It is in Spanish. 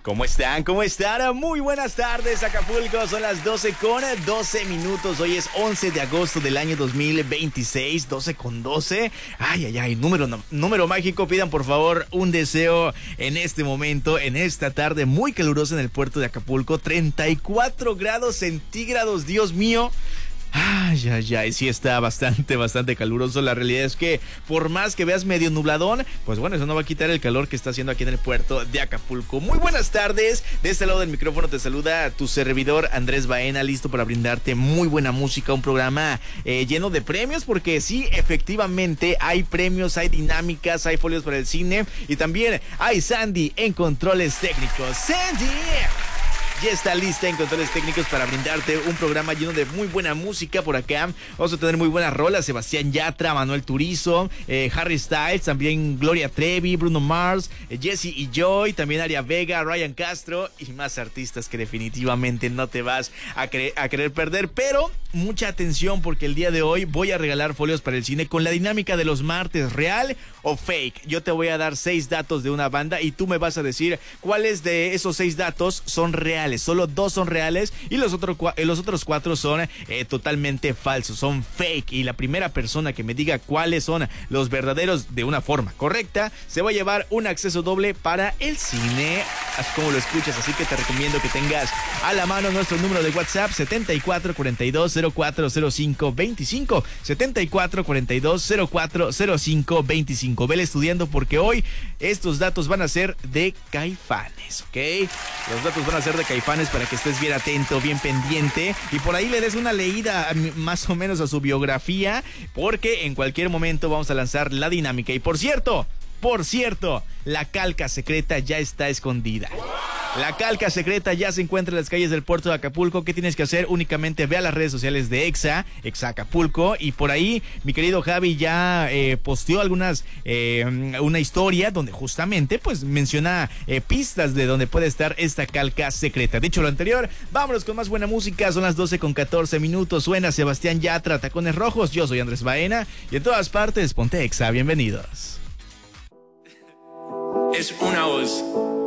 ¿Cómo están? ¿Cómo están? Muy buenas tardes, Acapulco. Son las 12:12. Hoy es 11 de agosto del año 2026. 12:12. Ay, número mágico. Pidan por favor un deseo en este momento, en esta tarde muy calurosa en el puerto de Acapulco. 34 grados centígrados, Dios mío. Sí está bastante caluroso. La realidad es que por más que veas medio nubladón, pues bueno, eso no va a quitar el calor que está haciendo aquí en el puerto de Acapulco. Muy buenas tardes, de este lado del micrófono te saluda tu servidor Andrés Baena, listo para brindarte muy buena música, un programa lleno de premios, porque sí, efectivamente hay premios, hay dinámicas, hay folios para el cine y también hay Sandy en controles técnicos. ¡Sandy! Ya está lista en controles técnicos para brindarte un programa lleno de muy buena música por acá. Vamos a tener muy buenas rolas: Sebastián Yatra, Manuel Turizo, Harry Styles, también Gloria Trevi, Bruno Mars, Jesse y Joy, también Aria Vega, Ryan Castro y más artistas que definitivamente no te vas a querer perder. Pero mucha atención, porque el día de hoy voy a regalar folios para el cine con la dinámica de los martes: ¿real o fake? Yo te voy a dar 6 datos de una banda y tú me vas a decir cuáles de esos 6 datos son reales. Solo 2 son reales y los otros 4 son totalmente falsos, son fake. Y la primera persona que me diga cuáles son los verdaderos de una forma correcta se va a llevar un acceso doble para el cine, así como lo escuchas. Así que te recomiendo que tengas a la mano nuestro número de WhatsApp: 7442040525, 7442040525. Vele estudiando, porque hoy estos datos van a ser de Caifanes, ¿ok? Los datos van a ser de Caifanes, para que estés bien atento, bien pendiente y por ahí le des una leída más o menos a su biografía, porque en cualquier momento vamos a lanzar la dinámica. Y por cierto, la calca secreta ya está escondida. La calca secreta ya se encuentra en las calles del puerto de Acapulco. ¿Qué tienes que hacer? Únicamente ve a las redes sociales de Exa Acapulco, y por ahí mi querido Javi ya posteó una historia donde justamente pues menciona pistas de donde puede estar esta calca secreta. Dicho lo anterior, vámonos con más buena música. Son las 12:14. Suena Sebastián Yatra, Tacones Rojos. Yo soy Andrés Baena y en todas partes ponte Exa. Bienvenidos. Es una voz.